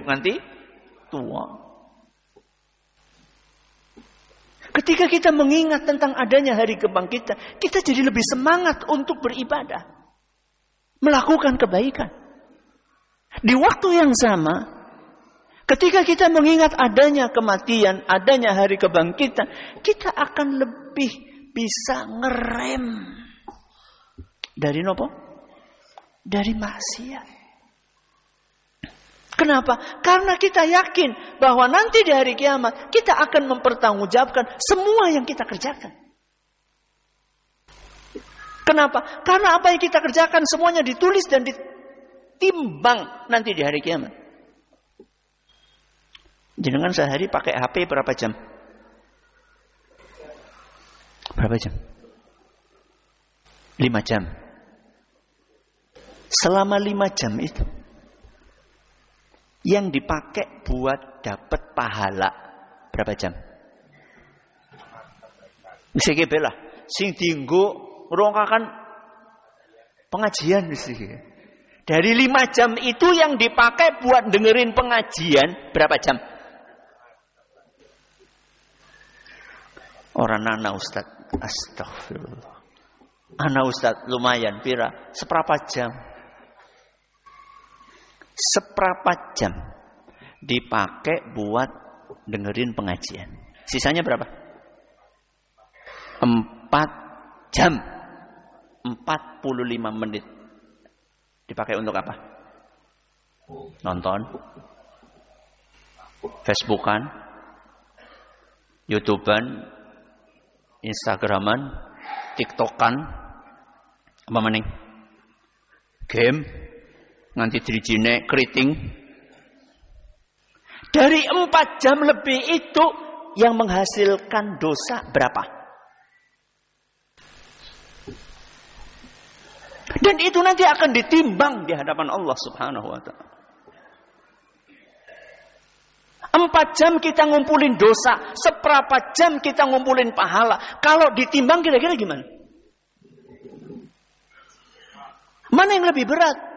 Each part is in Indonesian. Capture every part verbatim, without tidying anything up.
nganti tua. Ketika kita mengingat tentang adanya hari kebangkitan, kita jadi lebih semangat untuk beribadah, melakukan kebaikan. Di waktu yang sama, ketika kita mengingat adanya kematian, adanya hari kebangkitan, kita akan lebih bisa ngerem dari nopo? Dari maksiat. Kenapa? Karena kita yakin bahwa nanti di hari kiamat kita akan mempertanggungjawabkan semua yang kita kerjakan. Kenapa? Karena apa yang kita kerjakan semuanya ditulis dan ditimbang nanti di hari kiamat. Jenengan sehari pakai H P berapa jam? Berapa jam? Lima jam. Selama lima jam itu yang dipakai buat dapat pahala berapa jam? Mesti kebelah. Sing dienggo rongkakan pengajian mesti. Dari lima jam itu yang dipakai buat dengerin pengajian berapa jam? Orang nana Ustaz, astagfirullah. Ana Ustaz lumayan pira seperempat jam. Seperempat jam dipakai buat dengerin pengajian. Sisanya berapa? Empat jam. Empat puluh lima menit. Dipakai untuk apa? Nonton. Facebookan. YouTubean. Instagraman. TikTokan. Apa maning? Game. Nganti dirijine keriting. Dari empat jam lebih itu yang menghasilkan dosa berapa? Dan itu nanti akan ditimbang di hadapan Allah Subhanahu wa ta'ala. Empat jam kita ngumpulin dosa, seberapa jam kita ngumpulin pahala. Kalau ditimbang kira-kira gimana? Mana yang lebih berat?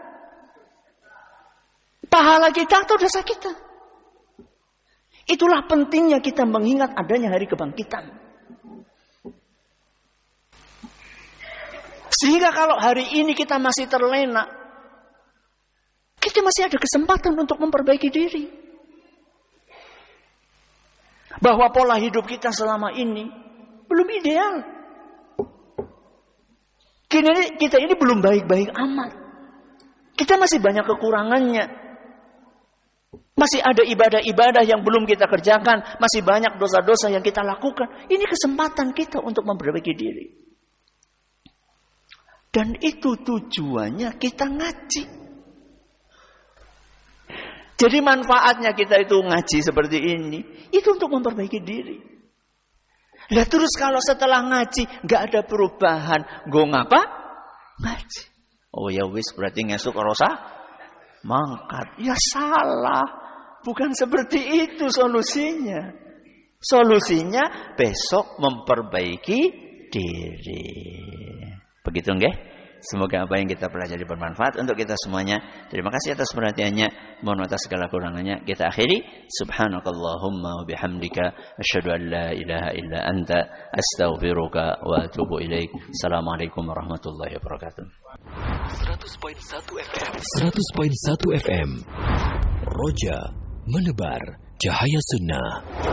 Pahala kita atau dosa kita? Itulah pentingnya kita mengingat adanya hari kebangkitan. Sehingga kalau hari ini kita masih terlena, kita masih ada kesempatan untuk memperbaiki diri. Bahwa pola hidup kita selama ini belum ideal. Kita ini belum baik-baik amat. Kita masih banyak kekurangannya. Masih ada ibadah-ibadah yang belum kita kerjakan. Masih banyak dosa-dosa yang kita lakukan. Ini kesempatan kita untuk memperbaiki diri. Dan itu tujuannya kita ngaji. Jadi manfaatnya kita itu ngaji seperti ini. Itu untuk memperbaiki diri. Nah terus kalau setelah ngaji gak ada perubahan. Gue ngapa? Ngaji. Oh ya wis berarti ngesuk rosa mangkat. Ya salah. Bukan seperti itu solusinya. Solusinya besok memperbaiki diri. Begitu nggih? Semoga apa yang kita pelajari bermanfaat untuk kita semuanya. Terima kasih atas perhatiannya. Mohon atas segala kurangannya. Kita akhiri. Subhanakallahumma wa bihamdika asyhadu an la ilaha illa anta astaghfiruka wa atubu ilaik. Assalamualaikum warahmatullahi wabarakatuh. seratus koma satu F M. seratus koma satu F M. Roja menebar cahaya sunnah.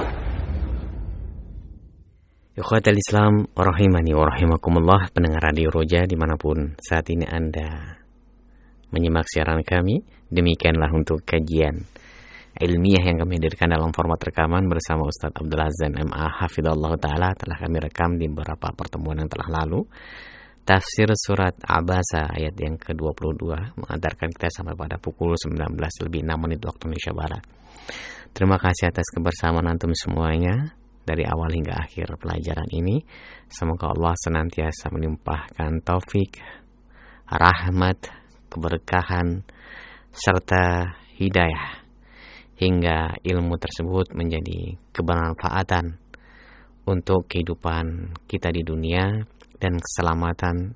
Ikhwatal Islam rahimani wa rahimakumullah, pendengar Radio Roja dimanapun saat ini Anda menyimak siaran kami. Demikianlah untuk kajian ilmiah yang kami hadirkan dalam format rekaman bersama Ustaz Abdul Azan M A Hafidhullah Ta'ala. Telah kami rekam di beberapa pertemuan yang telah lalu. Tafsir surat Abasa ayat yang ke dua puluh dua mengantarkan kita sampai pada pukul sembilan belas lebih enam menit waktu Indonesia Barat. Terima kasih atas kebersamaan antum semuanya dari awal hingga akhir pelajaran ini. Semoga Allah senantiasa melimpahkan taufik, rahmat, keberkahan, serta hidayah hingga ilmu tersebut menjadi kebermanfaatan untuk kehidupan kita di dunia dan keselamatan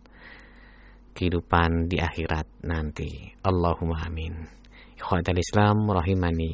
kehidupan di akhirat nanti. Allahumma amin. Ikhwatal Islam rahimani